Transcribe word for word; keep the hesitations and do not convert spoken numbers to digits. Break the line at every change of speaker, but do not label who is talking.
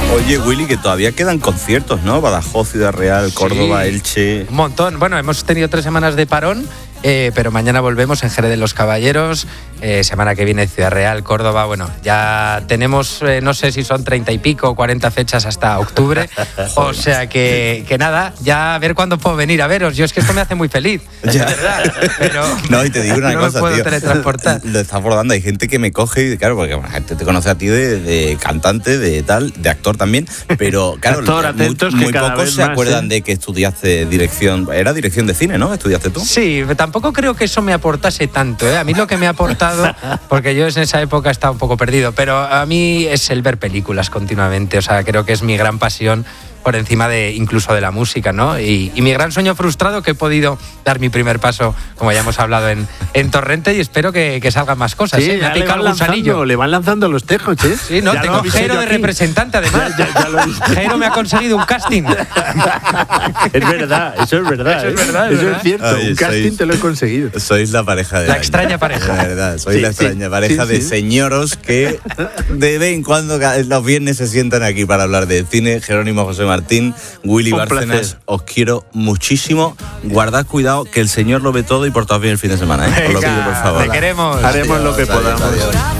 Oye, Willy, que todavía quedan conciertos, ¿no? Badajoz, Ciudad Real, Córdoba, sí. Elche...
Un montón. Bueno, hemos tenido tres semanas de parón, eh, pero mañana volvemos en Jerez de los Caballeros, eh, semana que viene Ciudad Real, Córdoba. Bueno, ya tenemos, eh, no sé si son treinta y pico o cuarenta fechas hasta octubre. O sea que, que nada, ya a ver cuándo puedo venir a veros. Yo es que esto me hace muy feliz,
ya.
de verdad. Pero
no, y te digo una
no
cosa,
me puedo
tío.
teletransportar.
Lo estás abordando. Hay gente que me coge y, claro, porque la gente te conoce a ti de, de cantante, de tal, de actor también, pero claro,
actor, atentos,
muy,
que
muy
cada
pocos
vez
se
más,
acuerdan
¿eh?
de que estudiaste dirección. Era dirección de cine, ¿no? ¿Estudiaste tú?
Sí, tampoco creo que eso me aportase tanto, ¿eh? A mí lo que me ha aportado, porque yo en esa época estaba un poco perdido, pero a mí es el ver películas continuamente. O sea, creo que es mi gran pasión por encima de incluso de la música, ¿no? Y, y mi gran sueño frustrado, que he podido dar mi primer paso, como ya hemos hablado, en, en Torrente, y espero que, que salgan más cosas.
Sí,
¿eh? Me ha picado el gusanillo.
Le van lanzando los tejos, ¿eh?
Sí, no,
ya
tengo Jero de aquí. representante, además.
Ya, ya, ya lo
Jero me ha conseguido un casting.
Es verdad, eso es verdad.
Eso
¿eh?
es verdad,
Eso
¿verdad?
es cierto,
Ay,
un casting
sois,
te lo he conseguido.
Sois la pareja de
La
año.
extraña pareja.
La verdad, sois
Sí,
la extraña
sí,
pareja
sí,
de
sí.
señoros que de vez en cuando los viernes se sientan aquí para hablar de cine. Jerónimo José Martín, Willy
Un
Bárcenas,
placer.
os quiero muchísimo. Guardad cuidado, que el Señor lo ve todo y portaos bien el fin de semana, ¿eh? Os lo pido, por favor.
Te queremos.
Haremos lo que
Adiós,
podamos.
adiós.